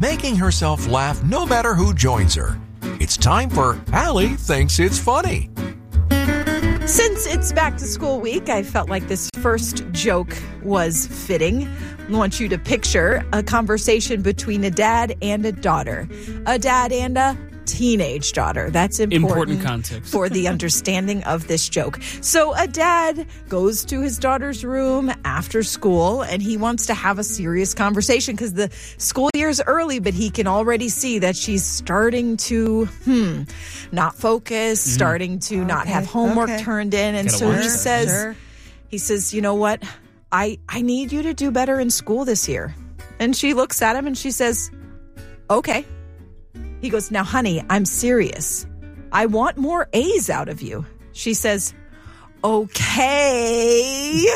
making herself laugh no matter who joins her. It's time for Allie Thinks It's Funny. Since it's back to school week, I felt like this first joke was fitting. I want you to picture a conversation between a dad and a daughter. A dad and a teenage daughter. That's important context for the understanding of this joke. So a dad goes to his daughter's room after school and he wants to have a serious conversation because the school year's early, but he can already see that she's starting to not focus, starting to not have homework turned in. And so he says, you know what? I need you to do better in school this year. And she looks at him and she says, okay. He goes, now, honey, I'm serious. I want more A's out of you. She says, okay.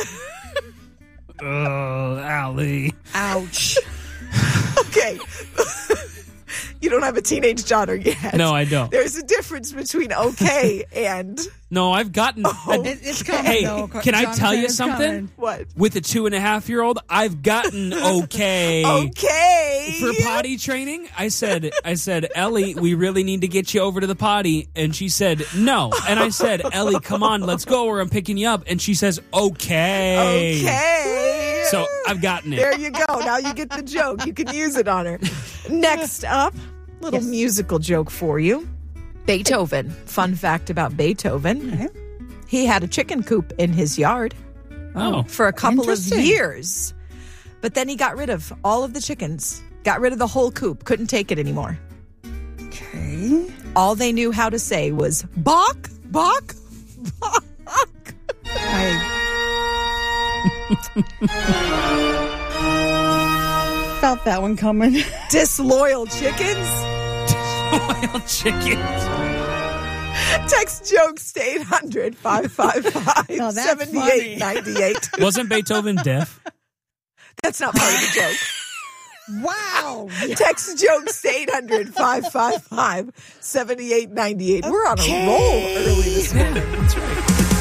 Oh, Allie. Ouch. Okay. You don't have a teenage daughter yet. No, I don't. There's a difference between okay and... No, I've gotten... It's coming, hey, though. can I tell you something? Coming. What? With a 2.5-year-old, I've gotten okay. Okay. For potty training, I said, Ellie, we really need to get you over to the potty. And she said, no. And I said, Ellie, come on, let's go or I'm picking you up. And she says, okay. Okay. So I've gotten it. There you go. Now you get the joke. You can use it on her. Next up, little musical joke for you. Beethoven. Fun fact about Beethoven. Okay. He had a chicken coop in his yard for a couple of years. But then he got rid of all of the chickens. Got rid of the whole coop. Couldn't take it anymore. Okay. All they knew how to say was, "Bok, bok, bok." Felt that one coming. Disloyal chickens. Disloyal chickens. Text jokes to 800-555-7898. Wasn't Beethoven deaf? That's not part of the joke. Wow. Text jokes to 800-555-7898. We're on a roll early this morning. That's right.